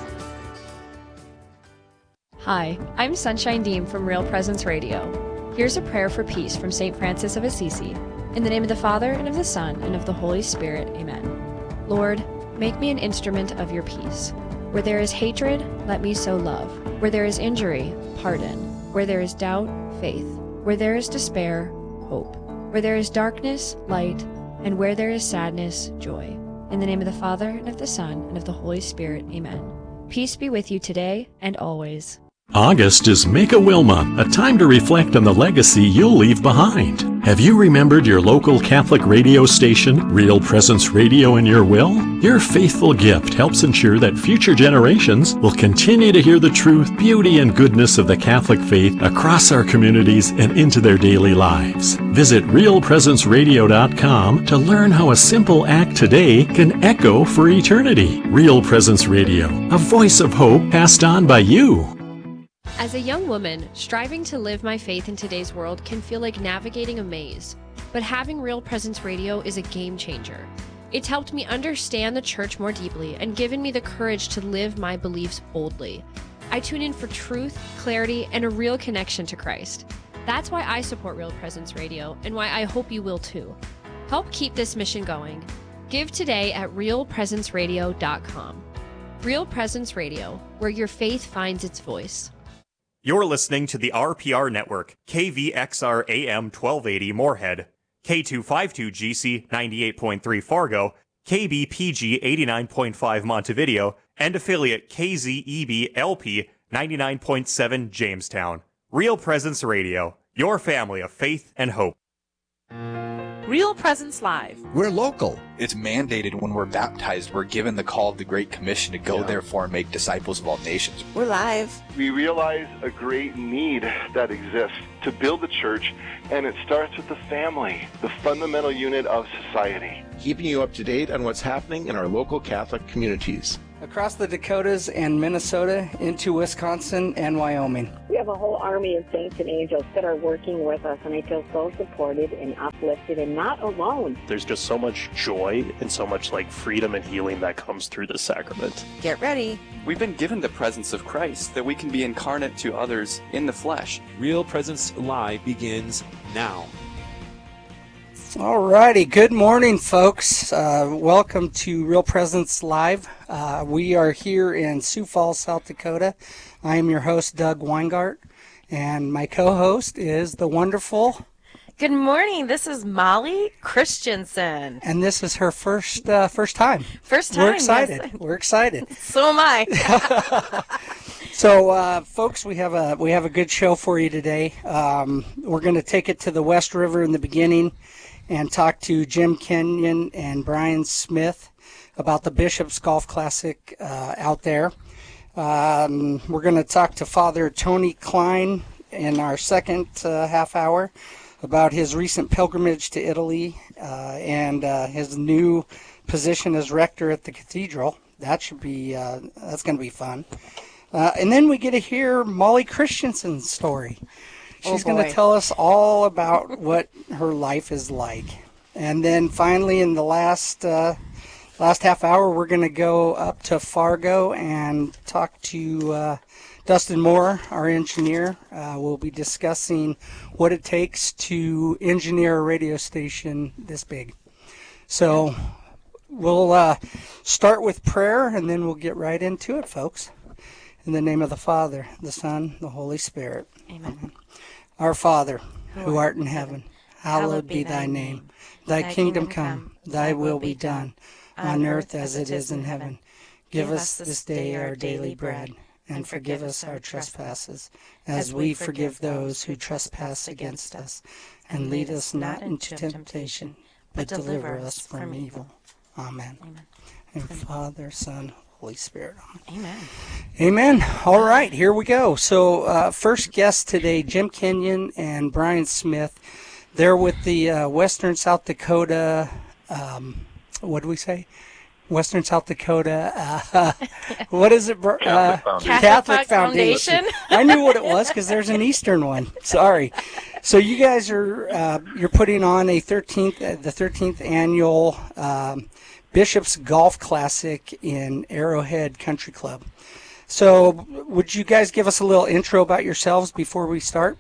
Hi, I'm Sunshine Deem from Real Presence Radio. Here's a prayer for peace from Saint Francis of Assisi. In the name of the Father, and of the Son, and of the Holy Spirit, amen. Lord, make me an instrument of your peace. Where there is hatred, let me sow love. Where there is injury, pardon. Where there is doubt, faith. Where there is despair, hope. Where there is darkness, light. And where there is sadness, joy. In the name of the Father, and of the Son, and of the Holy Spirit, amen. Peace be with you today and always. August is Make a Wilma, a time to reflect on the legacy you'll leave behind. Have you remembered your local Catholic radio station, Real Presence Radio, in your will? Your faithful gift helps ensure that future generations will continue to hear the truth, beauty, and goodness of the Catholic faith across our communities and into their daily lives. Visit real presence radio dot com to learn how a simple act today can echo for eternity. Real Presence Radio, a voice of hope passed on by you. As a young woman, striving to live my faith in today's world can feel like navigating a maze, but having Real Presence Radio is a game changer. It's helped me understand the church more deeply and given me the courage to live my beliefs boldly. I tune in for truth, clarity, and a real connection to Christ. That's why I support Real Presence Radio and why I hope you will too. Help keep this mission going. Give today at real presence radio dot com. Real Presence Radio, where your faith finds its voice. You're listening to the R P R Network, K V X R A M twelve eighty Moorhead, K two fifty-two G C ninety-eight point three Fargo, K B P G eighty-nine point five Montevideo, and affiliate K Z E B L P ninety-nine point seven Jamestown. Real Presence Radio, your family of faith and hope. Real Presence Live. We're local. It's mandated when we're baptized. We're given the call of the Great Commission to go, yeah. therefore, and make disciples of all nations. We're live. We realize a great need that exists to build the church, and it starts with the family, the fundamental unit of society. Keeping you up to date on what's happening in our local Catholic communities. Across the Dakotas and Minnesota into Wisconsin and Wyoming. We have a whole army of saints and angels that are working with us, and I feel so supported and uplifted and not alone. There's just so much joy and so much like freedom and healing that comes through the sacrament. Get ready. We've been given the presence of Christ, that we can be incarnate to others in the flesh. Real Presence Live begins now. All righty. Good morning, folks. Uh, welcome to Real Presence Live. Uh, we are here in Sioux Falls, South Dakota. I am your host, Doug Weingart, and my co-host is the wonderful... Good morning. This is Molly Christensen. And this is her first uh, first time. First time. We're excited. Yes. We're excited. So am I. So, uh, folks, we have a we have a good show for you today. Um, we're going to take it to the West River in the beginning and talk to Jim Kenyon and Brian Smith about the Bishop's Golf Classic uh, out there. Um, we're going to talk to Father Tony Klein in our second uh, half hour about his recent pilgrimage to Italy uh, and uh, his new position as rector at the cathedral. That should be uh, that's going to be fun. Uh, and then we get to hear Molly Christensen's story. She's oh going to tell us all about what her life is like. And then finally, in the last uh, last half hour, we're going to go up to Fargo and talk to uh, Dustin Moore, our engineer. Uh, we'll be discussing what it takes to engineer a radio station this big. So we'll uh, start with prayer, and then we'll get right into it, folks. In the name of the Father, the Son, the Holy Spirit. Amen. Amen. Our Father, who art in heaven, hallowed be thy name. Thy kingdom come, thy will be done, on earth as it is in heaven. Give us this day our daily bread, and forgive us our trespasses, as we forgive those who trespass against us. And lead us not into temptation, but deliver us from evil. Amen. And Father, Son, Holy Spirit. Amen. Amen. All right, here we go. So uh, first guest today, Jim Kenyon and Brian Smith. They're with the uh, Western South Dakota, um, what do we say? Western South Dakota, uh, what is it? Uh, Catholic Foundation. Catholic Foundation. I knew what it was because there's an Eastern one. Sorry. So you guys are uh, you're putting on a thirteenth, uh, the thirteenth annual um, Bishop's Golf Classic in Arrowhead Country Club. So would you guys give us a little intro about yourselves before we start?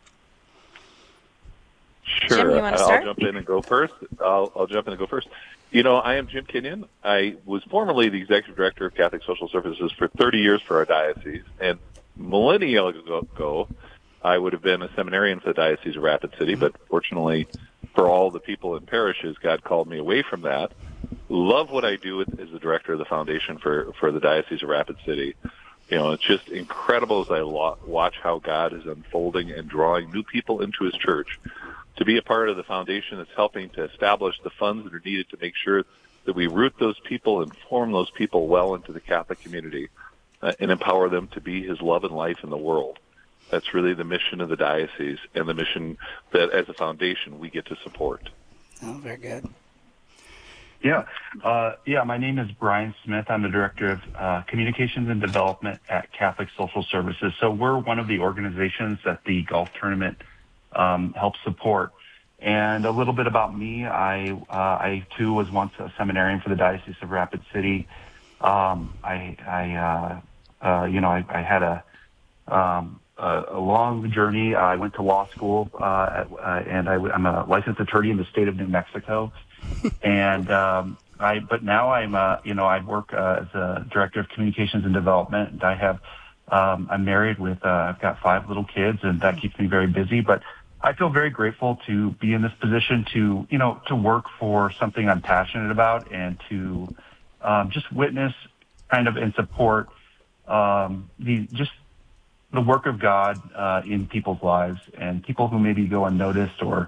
Sure. Jim, you want to start? I'll jump in and go first. I'll, I'll jump in and go first. You know, I am Jim Kenyon. I was formerly the executive director of Catholic Social Services for thirty years for our diocese. And millennia ago, I would have been a seminarian for the Diocese of Rapid City, but fortunately for all the people in parishes, God called me away from that. Love what I do as the director of the foundation for, for the Diocese of Rapid City. You know, it's just incredible as I lo- watch how God is unfolding and drawing new people into his church to be a part of the foundation that's helping to establish the funds that are needed to make sure that we root those people and form those people well into the Catholic community uh, and empower them to be his love and life in the world. That's really the mission of the diocese and the mission that, as a foundation, we get to support. Oh, very good. Yeah. Uh, yeah, my name is Brian Smith. I'm the Director of uh, Communications and Development at Catholic Social Services. So we're one of the organizations that the golf tournament um, helps support. And a little bit about me, I, uh, I too was once a seminarian for the Diocese of Rapid City. Um, I, I uh, uh, you know, I, I had a, um, a, a long journey. I went to law school, uh, at, uh, and I, I'm a licensed attorney in the state of New Mexico. and um, I, but now I'm, uh, you know, I work uh, as a director of communications and development, and I have, um, I'm married with, uh, I've got five little kids, and that keeps me very busy. But I feel very grateful to be in this position to, you know, to work for something I'm passionate about and to um, just witness, kind of, and support um, the just the work of God uh, in people's lives and people who maybe go unnoticed or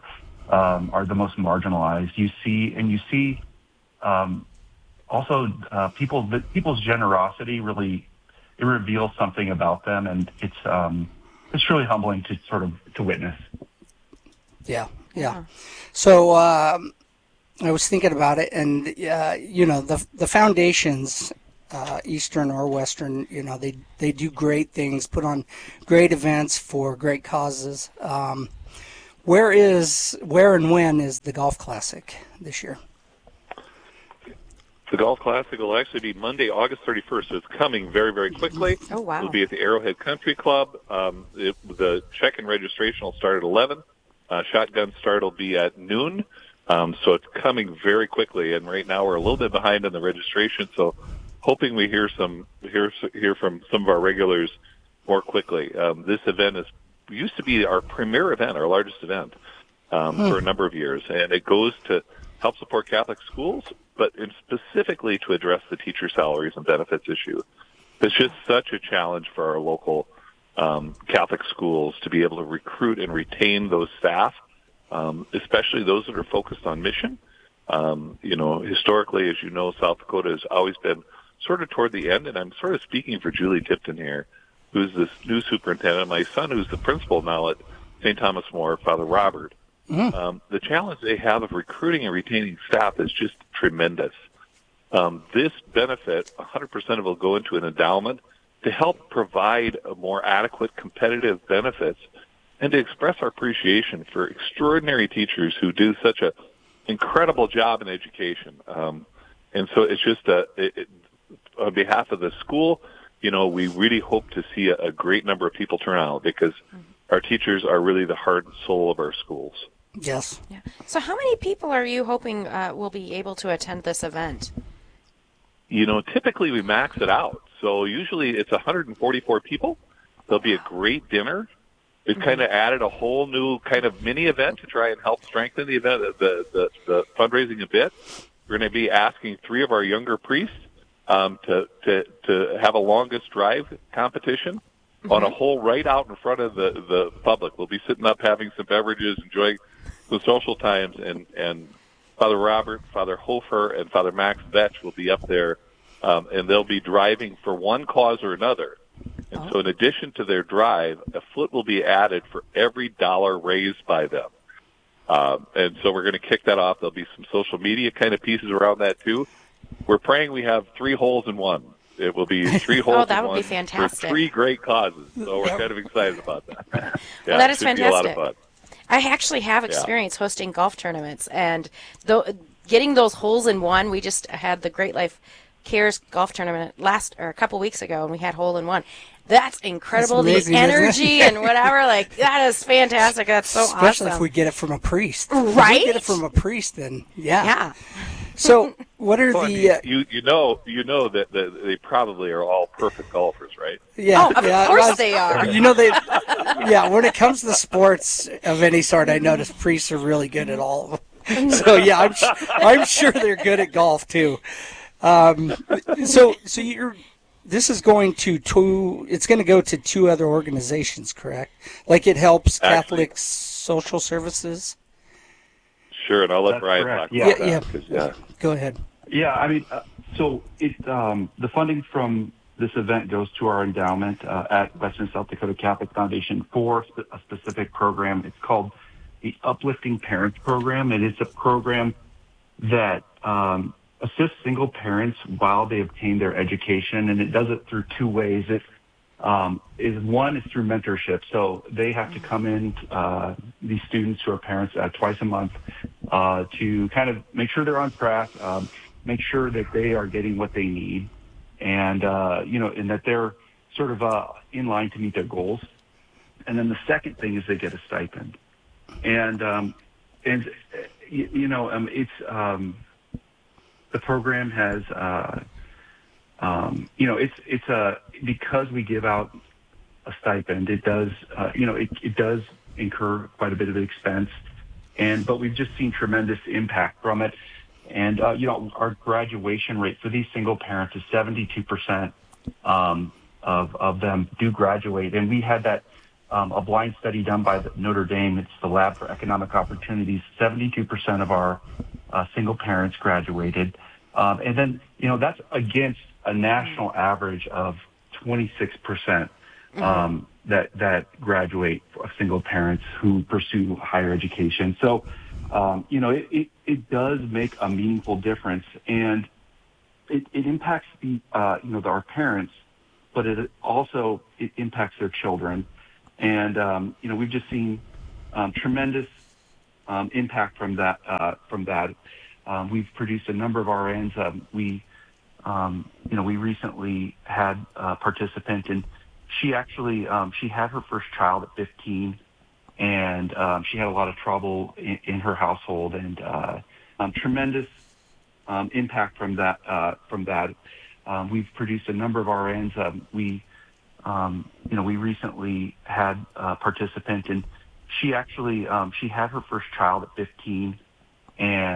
um, are the most marginalized. You see, and you see um, also uh, people, the, people's generosity really, it reveals something about them, and it's um, it's really humbling to sort of to witness. Yeah, yeah. So um, I was thinking about it, and uh, you know, the the foundations, uh, Eastern or Western, you know, they they do great things, put on great events for great causes. Um, where is where and when is the Golf Classic this year? The Golf Classic will actually be Monday, August thirty-first, so it's coming very, very quickly. Oh, wow. It'll be at the Arrowhead Country Club. Um, it, the check-in registration will start at eleven. Uh, shotgun start will be at noon. Um, so it's coming very quickly, and right now we're a little bit behind on the registration, so hoping we hear some hear, hear from some of our regulars more quickly. Um, this event is used to be our premier event, our largest event, um, hmm. for a number of years, and it goes to help support Catholic schools, but in specifically to address the teacher salaries and benefits issue. It's just such a challenge for our local um, Catholic schools to be able to recruit and retain those staff, um, especially those that are focused on mission. Um, you know, historically, as you know, South Dakota has always been sort of toward the end, and I'm sort of speaking for Julie Tipton here, who's this new superintendent, my son, who's the principal now at Saint Thomas More, Father Robert. Mm. Um, the challenge they have of recruiting and retaining staff is just tremendous. Um, this benefit, one hundred percent of it will go into an endowment to help provide a more adequate competitive benefits and to express our appreciation for extraordinary teachers who do such an incredible job in education. Um, and so it's just a, it, it, on behalf of the school, you know, we really hope to see a, a great number of people turn out because our teachers are really the heart and soul of our schools. Yes. Yeah. So how many people are you hoping uh, will be able to attend this event? You know, typically we max it out. So usually it's one hundred forty-four people. There'll be a great dinner. We've mm-hmm. kind of added a whole new kind of mini event to try and help strengthen the event, the, the, the fundraising a bit. We're going to be asking three of our younger priests um, to, to, to have a longest drive competition mm-hmm. on a hole right out in front of the, the public. We'll be sitting up having some beverages, enjoying the social times, and, and Father Robert, Father Hofer, and Father Max Vetch will be up there, um, and they'll be driving for one cause or another. And oh. so in addition to their drive, a foot will be added for every dollar raised by them. Um, and so we're going to kick that off. There'll be some social media kind of pieces around that, too. We're praying we have three holes in one. It will be three holes oh, that in would one be fantastic. for three great causes. So we're kind of excited about that. Yeah, well, that is it should fantastic. Be a lot of fun. I actually have experience yeah. hosting golf tournaments, and th- getting those holes in one, we just had the Great Life Cares golf tournament last or a couple weeks ago, and we had hole in one. That's incredible. That's amazing, the energy and whatever, like that is fantastic. That's so Especially awesome. Especially if we get it from a priest. Right? If we get it from a priest, then yeah. Yeah. So what are well, the? Uh, you you know you know that, that they probably are all perfect golfers, right? Yeah, oh, of yeah, course was, they are. You know they. Yeah, when it comes to sports of any sort, I notice priests are really good at all of them. So yeah, I'm I'm sure they're good at golf too. Um, so so you're. This is going to two. It's going to go to two other organizations, correct? Like it helps Actually, Catholic Social Services. Sure, and I'll let That's Brian correct. talk Yeah, about yeah. that. Yeah. Go ahead. Yeah, I mean, uh, so it, um, the funding from this event goes to our endowment uh, at Western South Dakota Catholic Foundation for sp- a specific program. It's called the Uplifting Parents Program. It is a program that um, assists single parents while they obtain their education, and it does it through two ways. It um, is one is through mentorship. So they have to come in, uh, these students who are parents, uh, twice a month uh, to kind of make sure they're on track, um, make sure that they are getting what they need, and uh, you know, and that they're sort of uh, in line to meet their goals. And then the second thing is they get a stipend, and um, and you, you know, um, it's um, the program has. Uh, Um, you know, it's, it's a, because we give out a stipend, it does, uh, you know, it, it does incur quite a bit of expense, and, but we've just seen tremendous impact from it. And, uh, you know, our graduation rate for these single parents is seventy-two percent, um, of, of them do graduate. And we had that um, a blind study done by the Notre Dame. It's the Lab for Economic Opportunities. seventy-two percent of our uh, single parents graduated. Um, and then, you know, that's against a national average of twenty-six percent um, mm-hmm. that, that graduate of single parents who pursue higher education. So, um, you know, it, it, it does make a meaningful difference. And it, it impacts the, uh, you know, the, our parents, but it also it impacts their children. And, um, you know, we've just seen um, tremendous um, impact from that. Uh, from that. Um, we've produced a number of R Ns. Um, we, um, you know, we recently had a participant, and she actually, um, she had her first child at fifteen, and um, she had a lot of trouble in, in her household, and uh, um, tremendous um, impact from that. Uh, from that, um, we've produced a number of R Ns. Um, we, um, you know, we recently had a participant, and she actually, um, she had her first child at fifteen, and